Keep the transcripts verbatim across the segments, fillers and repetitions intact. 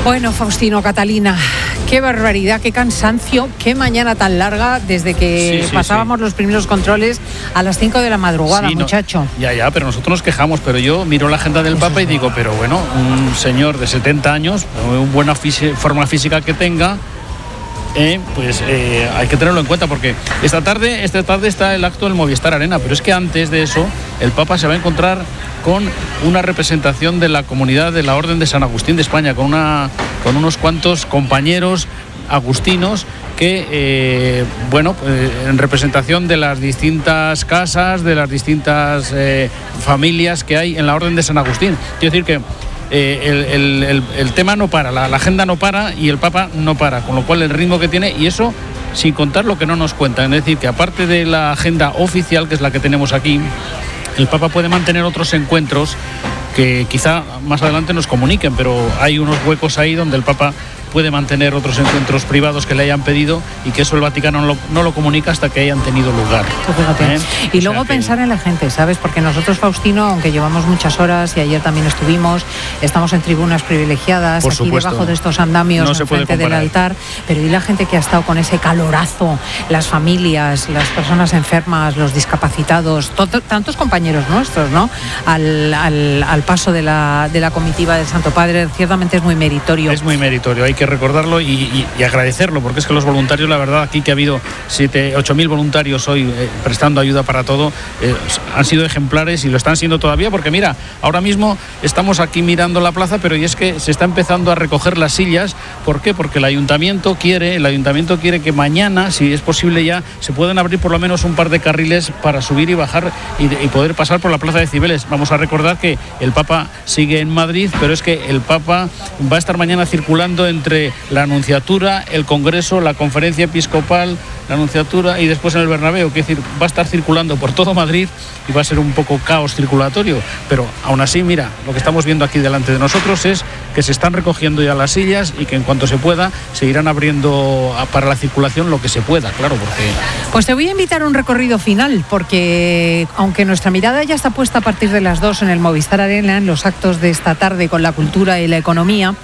Bueno, Faustino, Catalina, qué barbaridad, qué cansancio, qué mañana tan larga desde que sí, sí, pasábamos sí. los primeros controles a las cinco de la madrugada, sí, muchacho. No, ya, ya, pero nosotros nos quejamos, pero yo miro la agenda del Eso Papa y digo, pero bueno, un señor de setenta años, una buena fisi- forma física que tenga, Eh, pues eh, hay que tenerlo en cuenta porque esta tarde, esta tarde está el acto del Movistar Arena, pero es que antes de eso el Papa se va a encontrar con una representación de la comunidad de la Orden de San Agustín de España, con, una, con unos cuantos compañeros agustinos que, eh, bueno, eh, en representación de las distintas casas, de las distintas eh, familias que hay en la Orden de San Agustín. Quiero decir que Eh, el, el, el, el tema no para, la, la agenda no para y el Papa no para, con lo cual el ritmo que tiene, y eso sin contar lo que no nos cuentan, es decir, que aparte de la agenda oficial, que es la que tenemos aquí, el Papa puede mantener otros encuentros que quizá más adelante nos comuniquen, pero hay unos huecos ahí donde el Papa puede mantener otros encuentros privados que le hayan pedido y que eso el Vaticano no lo, no lo comunica hasta que hayan tenido lugar. ¿Eh? Y o luego pensar que... en la gente, ¿sabes? Porque nosotros, Faustino, aunque llevamos muchas horas y ayer también estuvimos, estamos en tribunas privilegiadas, Por aquí supuesto. debajo de estos andamios, no enfrente del altar, pero y la gente que ha estado con ese calorazo, las familias, las personas enfermas, los discapacitados, to- tantos compañeros nuestros, ¿no? Al, al, al paso de la, de la comitiva del Santo Padre, ciertamente es muy meritorio. Es muy meritorio, hay que recordarlo y, y, y agradecerlo, porque es que los voluntarios, la verdad, aquí que ha habido siete, ocho mil voluntarios hoy eh, prestando ayuda para todo, eh, han sido ejemplares y lo están siendo todavía, porque mira, ahora mismo estamos aquí mirando la plaza, pero y es que se está empezando a recoger las sillas. ¿Por qué? Porque el ayuntamiento quiere, el ayuntamiento quiere que mañana, si es posible ya, se puedan abrir por lo menos un par de carriles para subir y bajar y, y poder pasar por la plaza de Cibeles. Vamos a recordar que el Papa sigue en Madrid, pero es que el Papa va a estar mañana circulando entre la Anunciatura, el Congreso, la Conferencia Episcopal, la Anunciatura y después en el Bernabéu, que es decir, va a estar circulando por todo Madrid y va a ser un poco caos circulatorio, pero aún así, mira, lo que estamos viendo aquí delante de nosotros es que se están recogiendo ya las sillas y que en cuanto se pueda se irán abriendo para la circulación lo que se pueda, claro, porque... Pues te voy a invitar a un recorrido final, porque aunque nuestra mirada ya está puesta a partir de las dos en el Movistar Arena, en los actos de esta tarde con la cultura y la economía,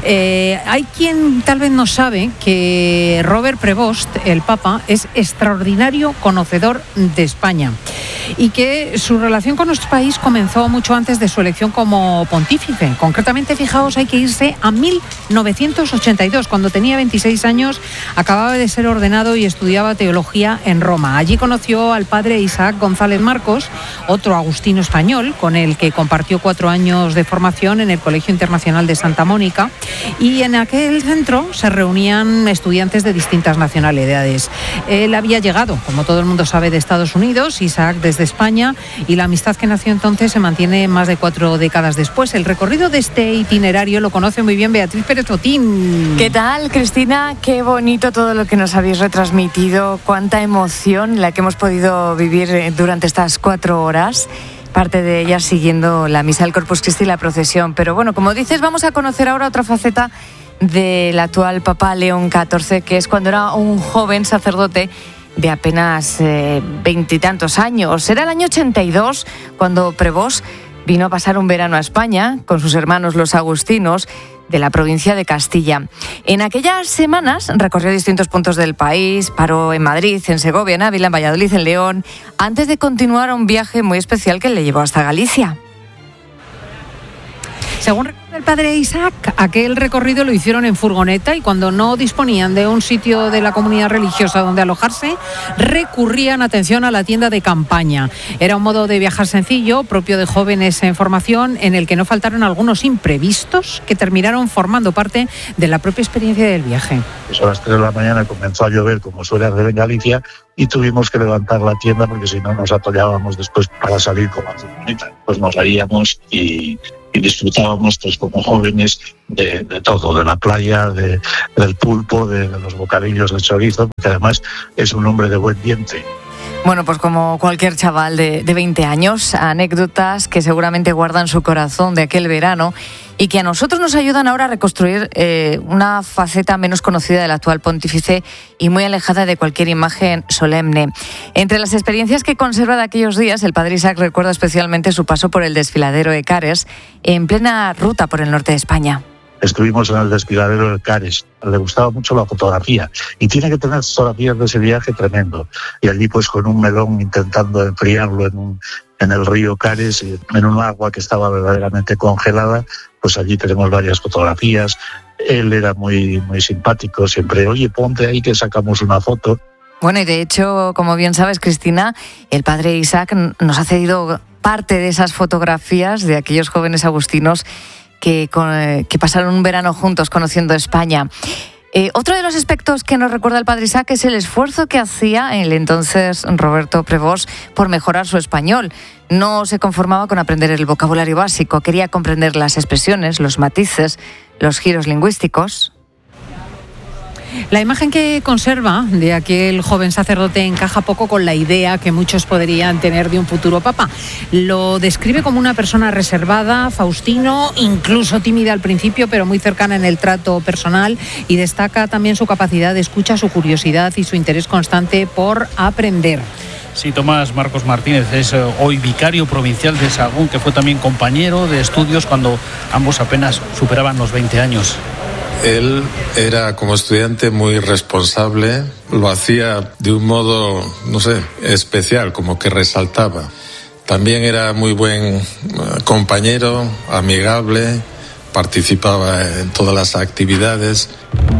eh, hay quien tal vez no sabe que Robert Prevost, el Papa, es extraordinario conocedor de España y que su relación con nuestro país comenzó mucho antes de su elección como pontífice. Concretamente, fijaos, hay que irse a mil novecientos ochenta y dos, cuando tenía veintiséis años, acababa de ser ordenado y estudiaba teología en Roma. Allí conoció al padre Isaac González Marcos, otro agustino español, con el que compartió cuatro años de formación en el Colegio Internacional de Santa Mónica, y en aquel centro se reunían estudiantes de distintas nacionalidades. Él había llegado, como todo el mundo sabe, de Estados Unidos, Isaac desde España, y la amistad que nació entonces se mantiene más de cuatro décadas después. El recorrido de este itinerario lo conoce muy bien Beatriz Pérez Otín. ¿Qué tal, Cristina? Qué bonito todo lo que nos habéis retransmitido, cuánta emoción la que hemos podido vivir durante estas cuatro horas. Parte de ella siguiendo la misa del Corpus Christi y la procesión. Pero bueno, como dices, vamos a conocer ahora otra faceta del actual Papa León catorce, que es cuando era un joven sacerdote de apenas veintitantos eh, años. Era el año ochenta y dos cuando Prevost vino a pasar un verano a España con sus hermanos los agustinos de la provincia de Castilla. En aquellas semanas recorrió distintos puntos del país, paró en Madrid, en Segovia, en Ávila, en Valladolid, en León, antes de continuar un viaje muy especial que le llevó hasta Galicia. Según recuerda el padre Isaac, aquel recorrido lo hicieron en furgoneta y cuando no disponían de un sitio de la comunidad religiosa donde alojarse, recurrían, atención, a la tienda de campaña. Era un modo de viajar sencillo, propio de jóvenes en formación, en el que no faltaron algunos imprevistos que terminaron formando parte de la propia experiencia del viaje. Pues a las tres de la mañana comenzó a llover, como suele hacer en Galicia, y tuvimos que levantar la tienda porque si no nos atollábamos después para salir con la furgoneta. Pues nos reíamos y... y disfrutábamos pues como jóvenes de, de todo, de la playa, de, del pulpo, de, de los bocadillos de chorizo, porque además es un hombre de buen diente. Bueno, pues como cualquier chaval de, de veinte años, anécdotas que seguramente guardan su corazón de aquel verano y que a nosotros nos ayudan ahora a reconstruir eh, una faceta menos conocida del actual pontífice y muy alejada de cualquier imagen solemne. Entre las experiencias que conserva de aquellos días, el padre Isaac recuerda especialmente su paso por el desfiladero de Cares en plena ruta por el norte de España. estuvimos en el desfiladero del Cares. Le gustaba mucho la fotografía y tiene que tener fotografías de ese viaje tremendo. Y allí pues con un melón intentando enfriarlo en, un, en el río Cares, en un agua que estaba verdaderamente congelada, pues allí tenemos varias fotografías. Él era muy, muy simpático, siempre, oye, ponte ahí que sacamos una foto. Bueno, y de hecho, como bien sabes, Cristina, el padre Isaac nos ha cedido parte de esas fotografías de aquellos jóvenes agustinos que, que pasaron un verano juntos conociendo España. Eh, otro de los aspectos que nos recuerda el padre Isaac es el esfuerzo que hacía el entonces Roberto Prevost por mejorar su español. No se conformaba con aprender el vocabulario básico, quería comprender las expresiones, los matices, los giros lingüísticos. La imagen que conserva de aquel joven sacerdote encaja poco con la idea que muchos podrían tener de un futuro papa. Lo describe como una persona reservada, Faustino, incluso tímida al principio, pero muy cercana en el trato personal, y destaca también su capacidad de escucha, su curiosidad y su interés constante por aprender. Sí, Tomás Marcos Martínez es hoy vicario provincial de Sahagún, que fue también compañero de estudios cuando ambos apenas superaban los veinte años. Él era como estudiante muy responsable, lo hacía de un modo, no sé, especial, como que resaltaba. También era muy buen compañero, amigable, participaba en todas las actividades.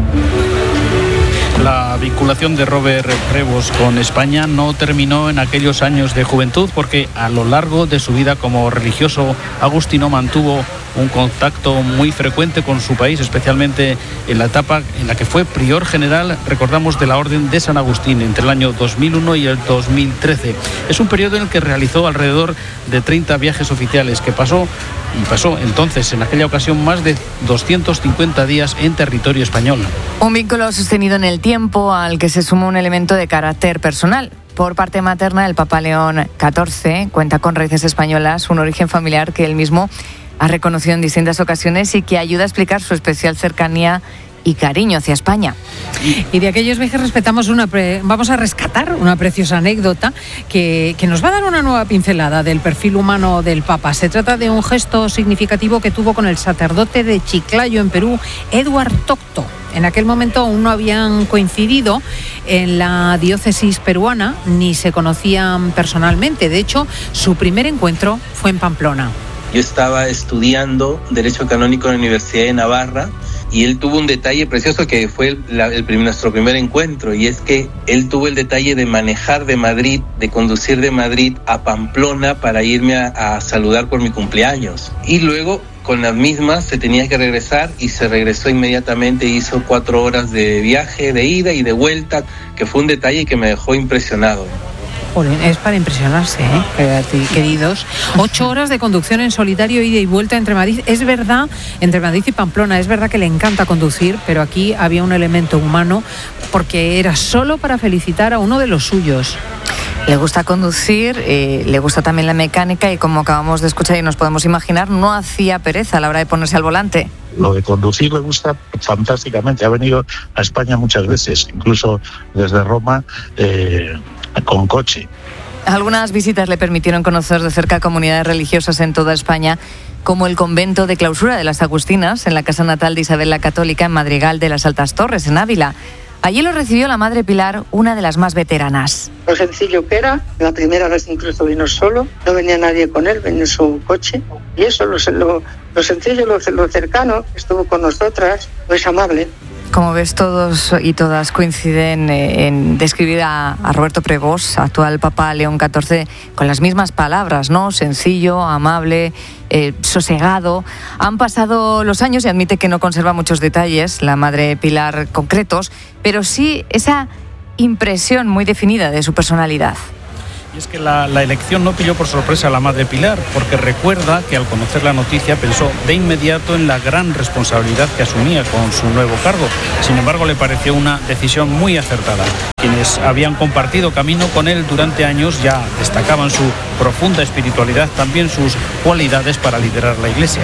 La vinculación de Robert Prevost con España no terminó en aquellos años de juventud, porque a lo largo de su vida como religioso agustino mantuvo un contacto muy frecuente con su país, especialmente en la etapa en la que fue prior general, recordamos, de la Orden de San Agustín entre el año dos mil uno y el dos mil trece. Es un periodo en el que realizó alrededor de treinta viajes oficiales, que pasó y pasó entonces en aquella ocasión más de doscientos cincuenta días en territorio español. Un vínculo sostenido en el tiempo al que se suma un elemento de carácter personal. Por parte materna, el Papa León catorce cuenta con raíces españolas, un origen familiar que él mismo ha reconocido en distintas ocasiones y que ayuda a explicar su especial cercanía y cariño hacia España. Y de aquellos viajes respetamos una pre... vamos a rescatar una preciosa anécdota que, que nos va a dar una nueva pincelada del perfil humano del Papa. Se trata de un gesto significativo que tuvo con el sacerdote de Chiclayo, en Perú, Eduard Tocto. En aquel momento aún no habían coincidido en la diócesis peruana ni se conocían personalmente. De hecho, su primer encuentro fue en Pamplona. Yo estaba estudiando Derecho Canónico en la Universidad de Navarra y él tuvo un detalle precioso que fue el, la, el, nuestro primer encuentro, y es que él tuvo el detalle de manejar de Madrid, de conducir de Madrid a Pamplona para irme a, a saludar por mi cumpleaños. Y luego, con las mismas, se tenía que regresar y se regresó inmediatamente, hizo cuatro horas de viaje, de ida y de vuelta, que fue un detalle que me dejó impresionado. Joder, es para impresionarse, ¿eh? Queridos. Ocho horas de conducción en solitario, ida y vuelta entre Madrid. Es verdad, entre Madrid y Pamplona, es verdad que le encanta conducir, pero aquí había un elemento humano porque era solo para felicitar a uno de los suyos. Le gusta conducir, eh, le gusta también la mecánica y, como acabamos de escuchar y nos podemos imaginar, no hacía pereza a la hora de ponerse al volante. Lo de conducir le gusta fantásticamente. Ha venido a España muchas veces, incluso desde Roma, eh, con coche. Algunas visitas le permitieron conocer de cerca comunidades religiosas en toda España, como el convento de clausura de las Agustinas, en la casa natal de Isabel la Católica, en Madrigal de las Altas Torres, en Ávila. Allí lo recibió la Madre Pilar, una de las más veteranas. Lo sencillo que era, la primera vez incluso vino solo, no venía nadie con él, venía en su coche. Y eso, lo, lo, lo sencillo, lo, lo cercano, estuvo con nosotras, pues amable. Como ves, todos y todas coinciden en describir a, a Roberto Prevost, actual Papa León catorce, con las mismas palabras, ¿no? Sencillo, amable, eh, sosegado. Han pasado los años y admite que no conserva muchos detalles, la Madre Pilar, concretos, pero sí esa impresión muy definida de su personalidad. Y es que la, la elección no pilló por sorpresa a la Madre Pilar, porque recuerda que al conocer la noticia pensó de inmediato en la gran responsabilidad que asumía con su nuevo cargo. Sin embargo, le pareció una decisión muy acertada. Quienes habían compartido camino con él durante años ya destacaban su profunda espiritualidad, también sus cualidades para liderar la Iglesia.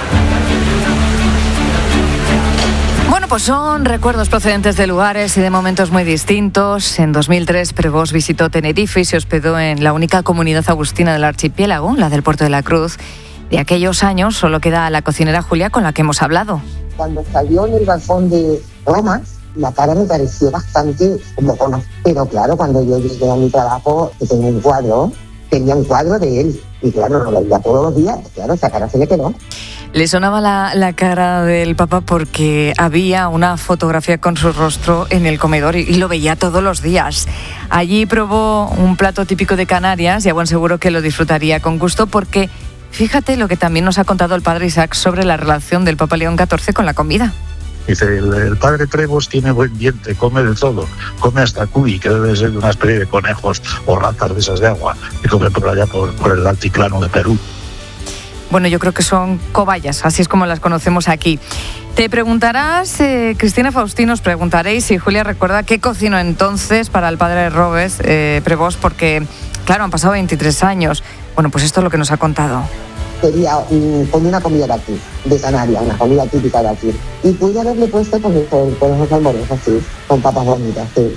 Bueno, pues son recuerdos procedentes de lugares y de momentos muy distintos. En dos mil tres, Prevost visitó Tenerife y se hospedó en la única comunidad agustina del archipiélago, la del Puerto de la Cruz. de aquellos años solo queda la cocinera Julia, con la que hemos hablado. Cuando salió en el balcón de Roma, la cara me pareció bastante como conocida. Pero claro, cuando yo llegué a mi trabajo, que tenía un cuadro, tenía un cuadro de él. Y claro, no lo veía todos los días. Claro, esa cara se le quedó. Le sonaba la, la cara del Papa porque había una fotografía con su rostro en el comedor y, y lo veía todos los días. Allí probó un plato típico de Canarias y a buen seguro que lo disfrutaría con gusto, porque fíjate lo que también nos ha contado el padre Isaac sobre la relación del Papa León catorce con la comida. Dice, el, el padre Prevost tiene buen diente, come de todo, come hasta cuy, que debe ser de una especie de conejos o ratas de esas de agua, que come por allá por, por el altiplano de Perú. Bueno, yo creo que son cobayas, así es como las conocemos aquí. Te preguntarás, eh, Cristina Faustino, os preguntaréis si Julia recuerda qué cocinó entonces para el padre Robes, eh, Prevost, porque, claro, han pasado veintitrés años. Bueno, pues esto es lo que nos ha contado. Quería um, con una comida de aquí, de Canarias, una comida típica de aquí. Y pude haberle puesto con los salmones así, con papas bonitas, sí.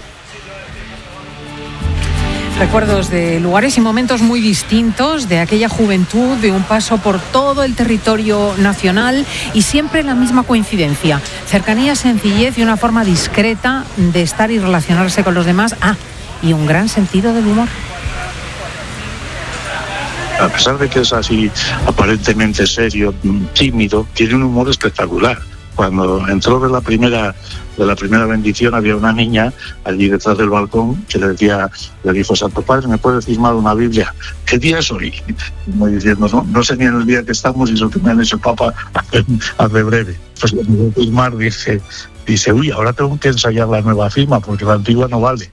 Recuerdos de lugares y momentos muy distintos, de aquella juventud, de un paso por todo el territorio nacional y siempre la misma coincidencia. Cercanía, sencillez y una forma discreta de estar y relacionarse con los demás. Ah, y un gran sentido del humor. A pesar de que es así aparentemente serio, tímido, tiene un humor espectacular. Cuando entró de la primera de la primera bendición había una niña allí detrás del balcón que le decía, le dijo, Santo Padre, ¿me puedes firmar una Biblia? ¿Qué día es hoy? Como diciendo, no, no sé ni en el día que estamos y eso que me han hecho Papa hace, hace breve. Pues cuando voy a firmar dice, dice, uy, ahora tengo que ensayar la nueva firma porque la antigua no vale.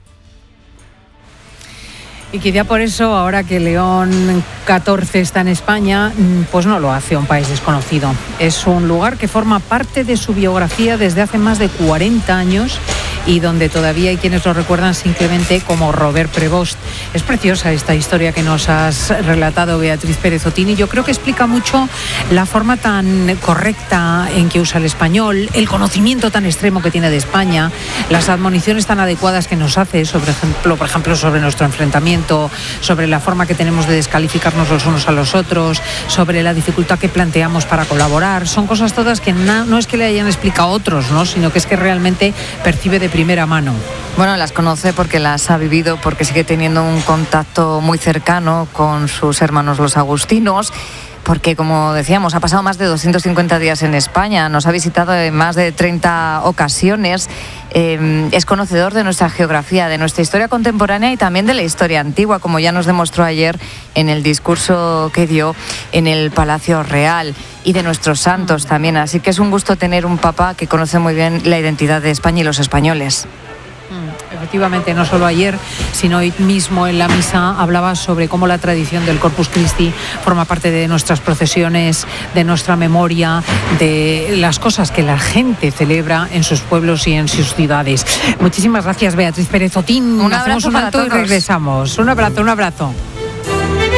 Y quizá por eso, ahora que León catorce está en España, pues no lo hace un país desconocido. Es un lugar que forma parte de su biografía desde hace más de cuarenta años y donde todavía hay quienes lo recuerdan simplemente como Robert Prevost. Es preciosa esta historia que nos has relatado, Beatriz Pérez Otín, y yo creo que explica mucho la forma tan correcta en que usa el español, el conocimiento tan extremo que tiene de España, las admoniciones tan adecuadas que nos hace, sobre ejemplo, por ejemplo, sobre nuestro enfrentamiento, sobre la forma que tenemos de descalificarnos los unos a los otros, sobre la dificultad que planteamos para colaborar. Son cosas todas que na, no es que le hayan explicado otros, ¿no?, sino que es que realmente percibe de primera mano. Bueno, las conoce porque las ha vivido, porque sigue teniendo un contacto muy cercano con sus hermanos los agustinos, porque, como decíamos, ha pasado más de doscientos cincuenta días en España, nos ha visitado en más de treinta ocasiones, eh, es conocedor de nuestra geografía, de nuestra historia contemporánea y también de la historia antigua, como ya nos demostró ayer en el discurso que dio en el Palacio Real, y de nuestros santos también. Así que es un gusto tener un papa que conoce muy bien la identidad de España y los españoles. Efectivamente, no solo ayer, sino hoy mismo en la misa hablaba sobre cómo la tradición del Corpus Christi forma parte de nuestras procesiones, de nuestra memoria, de las cosas que la gente celebra en sus pueblos y en sus ciudades. Muchísimas gracias, Beatriz Pérez Otín. Un Hacemos abrazo un alto para y todos. regresamos. Un abrazo, un abrazo.